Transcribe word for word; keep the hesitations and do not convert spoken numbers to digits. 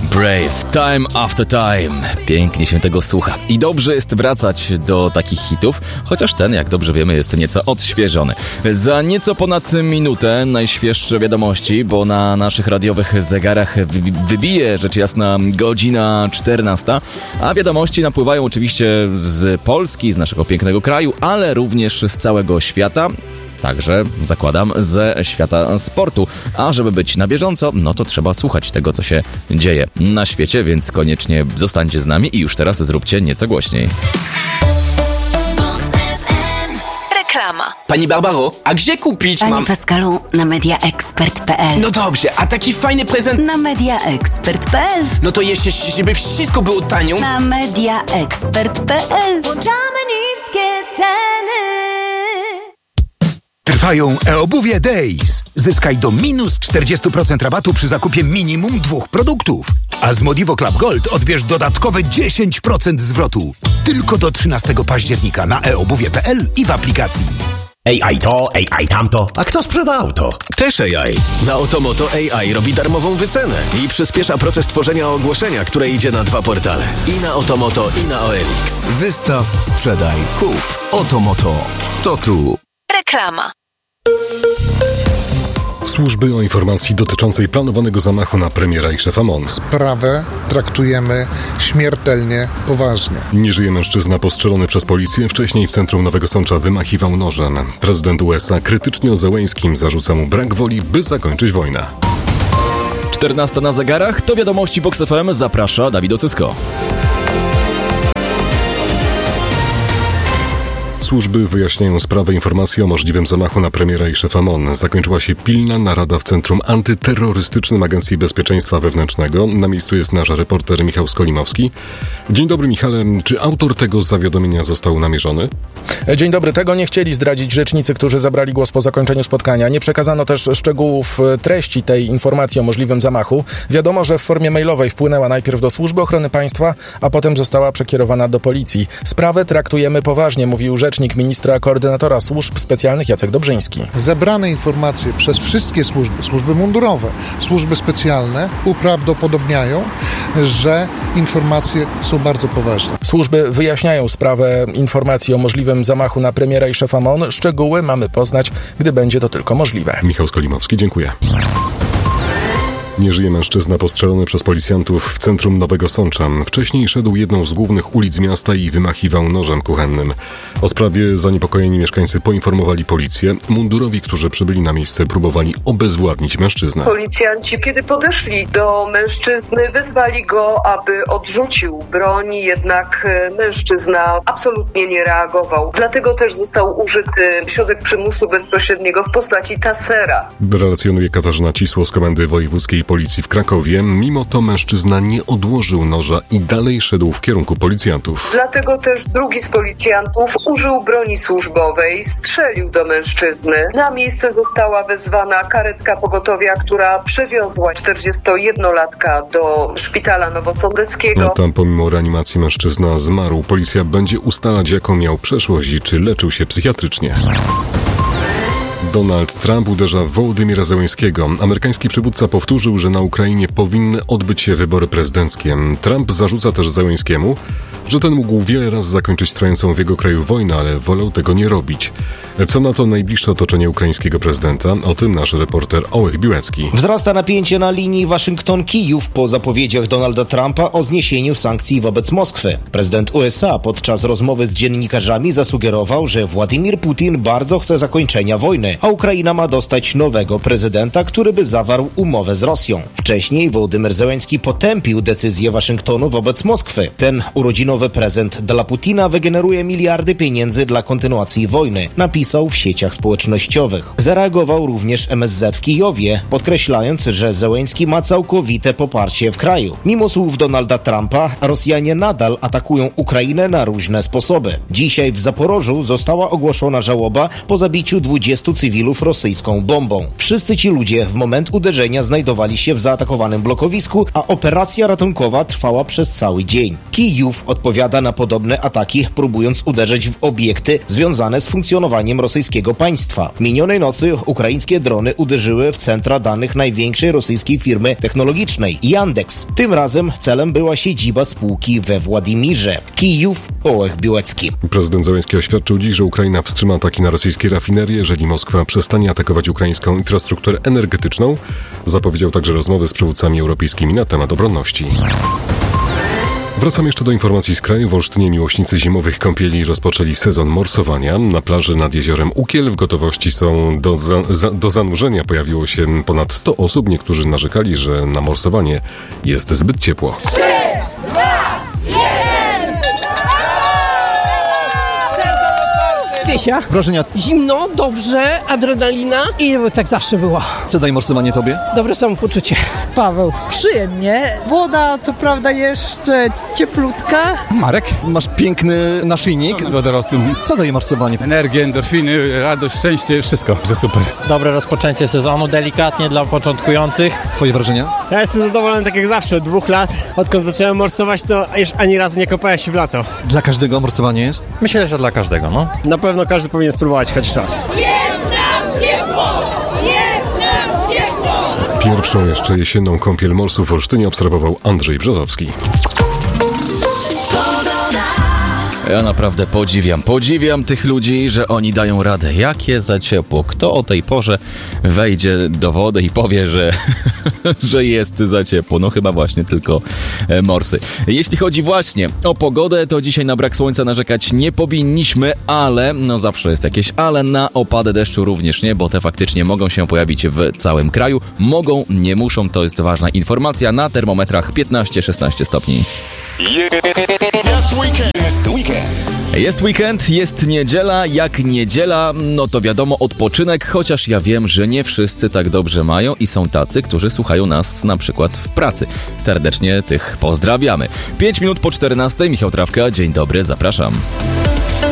Brave, Time After Time. Pięknie się tego słucha. I dobrze jest wracać do takich hitów, chociaż ten, jak dobrze wiemy, jest nieco odświeżony. Za nieco ponad minutę najświeższe wiadomości, bo na naszych radiowych zegarach wybije rzecz jasna godzina czternasta, a wiadomości napływają oczywiście z Polski, z naszego pięknego kraju, ale również z całego świata. Także, zakładam, ze świata sportu. A żeby być na bieżąco, no to trzeba słuchać tego, co się dzieje na świecie, więc koniecznie zostańcie z nami i już teraz zróbcie nieco głośniej. Reklama. Pani Barbaro, a gdzie kupić Panie mam... Pascalu, na mediaexpert kropka p l. No dobrze, a taki fajny prezent... Na mediaexpert kropka p l. No to jeszcze, żeby wszystko było tanio... Na mediaexpert kropka p l. Włączamy niskie ceny. Trwają e-obuwie Days. Zyskaj do minus czterdzieści procent rabatu przy zakupie minimum dwóch produktów. A z Modivo Club Gold odbierz dodatkowe dziesięć procent zwrotu. Tylko do trzynastego października na e obuwie kropka p l i w aplikacji. A I to, A I tamto. A kto sprzeda auto? Też A I. Na Otomoto A I robi darmową wycenę i przyspiesza proces tworzenia ogłoszenia, które idzie na dwa portale. I na Otomoto, i na O L X. Wystaw, sprzedaj, kup. Otomoto. To tu. Reklama. Służby o informacji dotyczącej planowanego zamachu na premiera i szefa M O N. Sprawę traktujemy śmiertelnie poważnie. Nie żyje mężczyzna postrzelony przez policję. Wcześniej w centrum Nowego Sącza wymachiwał nożem. Prezydent U S A krytycznie o Zełeńskim zarzuca mu brak woli, by zakończyć wojnę. czternasta na zegarach, to wiadomości Box F M. Zaprasza Dawid Osysko. Służby wyjaśniają sprawę informacji o możliwym zamachu na premiera i szefa M O N. Zakończyła się pilna narada w Centrum Antyterrorystycznym Agencji Bezpieczeństwa Wewnętrznego. Na miejscu jest nasz reporter Michał Skolimowski. Dzień dobry, Michale. Czy autor tego zawiadomienia został namierzony? Dzień dobry. Tego nie chcieli zdradzić rzecznicy, którzy zabrali głos po zakończeniu spotkania. Nie przekazano też szczegółów treści tej informacji o możliwym zamachu. Wiadomo, że w formie mailowej wpłynęła najpierw do Służby Ochrony Państwa, a potem została przekierowana do policji. Sprawę traktujemy poważnie, mówił rzecznik ministra koordynatora służb specjalnych Jacek Dobrzyński. Zebrane informacje przez wszystkie służby, służby mundurowe, służby specjalne uprawdopodobniają, że informacje są bardzo poważne. Służby wyjaśniają sprawę informacji o możliwym zamachu na premiera i szefa M O N. Szczegóły mamy poznać, gdy będzie to tylko możliwe. Michał Skolimowski, dziękuję. Nie żyje mężczyzna postrzelony przez policjantów w centrum Nowego Sącza. Wcześniej szedł jedną z głównych ulic miasta i wymachiwał nożem kuchennym. O sprawie zaniepokojeni mieszkańcy poinformowali policję. Mundurowi, którzy przybyli na miejsce, próbowali obezwładnić mężczyznę. Policjanci, kiedy podeszli do mężczyzny, wezwali go, aby odrzucił broń, jednak mężczyzna absolutnie nie reagował. Dlatego też został użyty środek przymusu bezpośredniego w postaci tasera. Relacjonuje Katarzyna Cisło z Komendy Wojewódzkiej Policji w Krakowie. Mimo to mężczyzna nie odłożył noża i dalej szedł w kierunku policjantów. Dlatego też drugi z policjantów użył broni służbowej, strzelił do mężczyzny. Na miejsce została wezwana karetka pogotowia, która przewiozła czterdziestojednolatka do szpitala nowosądeckiego. No, tam pomimo reanimacji mężczyzna zmarł. Policja będzie ustalać, jaką miał przeszłość i czy leczył się psychiatrycznie. Donald Trump uderza w Wołodymyra Zełeńskiego. Amerykański przywódca powtórzył, że na Ukrainie powinny odbyć się wybory prezydenckie. Trump zarzuca też Zełeńskiemu, że ten mógł wiele razy zakończyć trwającą w jego kraju wojnę, ale wolał tego nie robić. Co na to najbliższe otoczenie ukraińskiego prezydenta? O tym nasz reporter Ołech Biłecki. Wzrasta napięcie na linii Waszyngton-Kijów po zapowiedziach Donalda Trumpa o zniesieniu sankcji wobec Moskwy. Prezydent U S A podczas rozmowy z dziennikarzami zasugerował, że Władimir Putin bardzo chce zakończenia wojny, a Ukraina ma dostać nowego prezydenta, który by zawarł umowę z Rosją. Wcześniej Wołodymyr Zełeński potępił decyzję Waszyngtonu wobec Moskwy. Ten urodzinowy prezent dla Putina wygeneruje miliardy pieniędzy dla kontynuacji wojny, napisał w sieciach społecznościowych. Zareagował również M S Z w Kijowie, podkreślając, że Zełeński ma całkowite poparcie w kraju. Mimo słów Donalda Trumpa, Rosjanie nadal atakują Ukrainę na różne sposoby. Dzisiaj w Zaporożu została ogłoszona żałoba po zabiciu dwudziestu cywilów cywilów rosyjską bombą. Wszyscy ci ludzie w moment uderzenia znajdowali się w zaatakowanym blokowisku, a operacja ratunkowa trwała przez cały dzień. Kijów odpowiada na podobne ataki, próbując uderzyć w obiekty związane z funkcjonowaniem rosyjskiego państwa. Minionej nocy ukraińskie drony uderzyły w centra danych największej rosyjskiej firmy technologicznej Yandex. Tym razem celem była siedziba spółki we Władimirze. Kijów, Ołech Białecki. Prezydent Zełenski oświadczył dziś, że Ukraina wstrzyma ataki na rosyjskie rafinerie, jeżeli Moskwa przestanie atakować ukraińską infrastrukturę energetyczną. Zapowiedział także rozmowy z przywódcami europejskimi na temat obronności. Wracam jeszcze do informacji z kraju. W Olsztynie miłośnicy zimowych kąpieli rozpoczęli sezon morsowania. Na plaży nad jeziorem Ukiel w gotowości są do, za, za, do zanurzenia. Pojawiło się ponad sto osób. Niektórzy narzekali, że na morsowanie jest zbyt ciepło. trzy, dwa, jeden. Wiesia. Wrażenia? Zimno, dobrze, adrenalina i tak zawsze było. Co daje morsowanie tobie? Dobre samopoczucie. Paweł. Przyjemnie. Woda to prawda jeszcze cieplutka. Marek. Masz piękny naszyjnik. Wodorosty. Co daje morsowanie? Energię, endorfiny, radość, szczęście, wszystko, że super. Dobre rozpoczęcie sezonu, delikatnie dla początkujących. Twoje wrażenia? Ja jestem zadowolony tak jak zawsze, od dwóch lat. Odkąd zacząłem morsować, to już ani razu nie kopałem się w lato. Dla każdego morsowanie jest? Myślę, że dla każdego, no. Na pewno każdy powinien spróbować choć raz. Jest nam ciepło! Jest nam ciepło! Pierwszą jeszcze jesienną kąpiel morsów w Olsztynie obserwował Andrzej Brzozowski. Ja naprawdę podziwiam, podziwiam tych ludzi, że oni dają radę. Jakie za ciepło. Kto o tej porze wejdzie do wody i powie, że, że jest za ciepło? No chyba właśnie tylko morsy. Jeśli chodzi właśnie o pogodę, to dzisiaj na brak słońca narzekać nie powinniśmy, ale, no zawsze jest jakieś ale, na opady deszczu również nie, bo te faktycznie mogą się pojawić w całym kraju. Mogą, nie muszą, to jest ważna informacja. Na termometrach piętnaście szesnaście stopni. Jest weekend. Jest weekend. Jest weekend, jest niedziela. Jak niedziela, no to wiadomo, odpoczynek, chociaż ja wiem, że nie wszyscy tak dobrze mają i są tacy, którzy słuchają nas na przykład w pracy. Serdecznie tych pozdrawiamy. Pięć minut po czternastej, Michał Trawka, dzień dobry, zapraszam.